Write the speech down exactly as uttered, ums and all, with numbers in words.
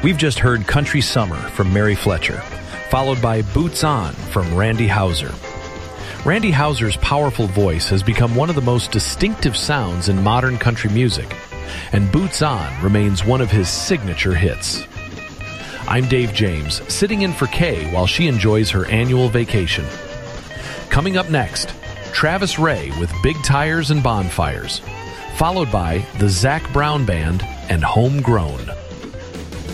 We've just heard Country Summer from Mary Fletcher, followed by Boots On from Randy Houser. Randy Houser's powerful voice has become one of the most distinctive sounds in modern country music, and Boots On remains one of his signature hits. I'm Dave James, sitting in for Kay while she enjoys her annual vacation. Coming up next, Travis Ray with Big Tires and Bonfires, followed by the Zac Brown Band and Homegrown.